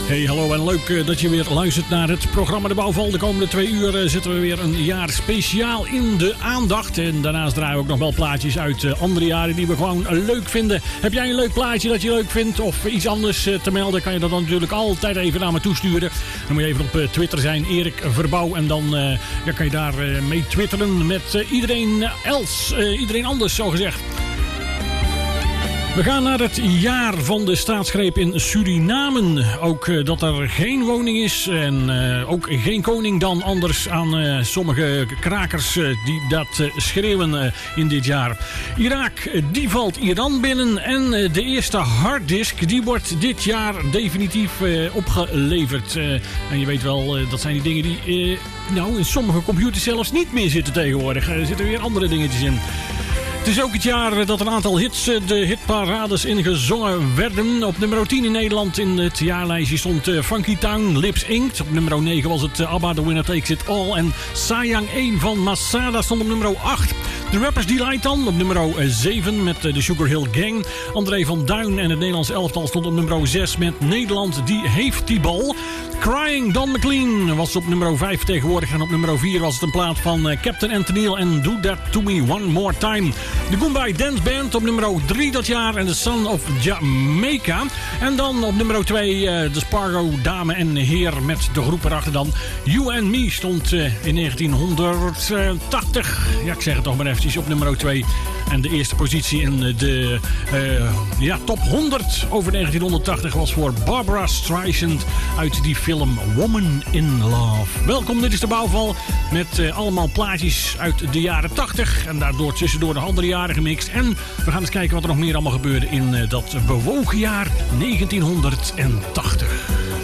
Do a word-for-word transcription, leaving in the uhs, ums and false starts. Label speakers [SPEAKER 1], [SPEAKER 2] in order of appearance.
[SPEAKER 1] Hey, hallo en leuk uh, dat je weer luistert naar het programma De Bouwval. De komende twee uur uh, zetten we weer een jaar speciaal in de aandacht. En daarnaast draaien we ook nog wel plaatjes uit uh, andere jaren die we gewoon uh, leuk vinden. Heb jij een leuk plaatje dat je leuk vindt of iets anders uh, te melden, kan je dat dan natuurlijk altijd even naar me toesturen. Dan moet je even op uh, Twitter zijn, Erik Verbouw. En dan uh, ja, kan je daar uh, mee twitteren met uh, iedereen else, uh, iedereen anders zo gezegd. We gaan naar het jaar van de staatsgreep in Suriname. Ook uh, dat er geen woning is en uh, ook geen koning dan, anders aan uh, sommige krakers uh, die dat uh, schreeuwen uh, in dit jaar. Irak, uh, die valt Iran binnen en uh, de eerste harddisk die wordt dit jaar definitief uh, opgeleverd. Uh, en je weet wel, uh, dat zijn die dingen die uh, nou, in sommige computers zelfs niet meer zitten tegenwoordig. Er zitten weer andere dingetjes in. Het is ook het jaar dat een aantal hits de hitparades ingezongen werden. Op nummer tien in Nederland in het jaarlijstje stond Funky Town, Lips Incorporated. Op nummer negen was het ABBA, The Winner Takes It All. En Sayang één van Masada stond op nummer acht. De Rappers Delight dan op nummer zeven met de Sugar Hill Gang. André van Duin en het Nederlands elftal stond op nummer zes met Nederland die heeft die bal. Crying Don McLean was op nummer vijf tegenwoordig. En op nummer vier was het een plaat van Captain Anthony en Do That To Me One More Time. De Goombay Dance Band op nummer drie dat jaar en The Son of Jamaica. En dan op nummer twee uh, de Spargo Dame en Heer met de groep erachter dan. You and Me stond uh, in negentienhonderdtachtig. Ja, ik zeg het toch maar eventjes op nummer twee. En de eerste positie in de uh, ja, top honderd over negentienhonderdtachtig was voor Barbara Streisand uit die film Woman in Love. Welkom, dit is de Bouwval met uh, allemaal plaatjes uit de jaren tachtig. En daardoor tussendoor de andere jaren gemixt. En we gaan eens kijken wat er nog meer allemaal gebeurde in uh, dat bewogen jaar negentienhonderdtachtig.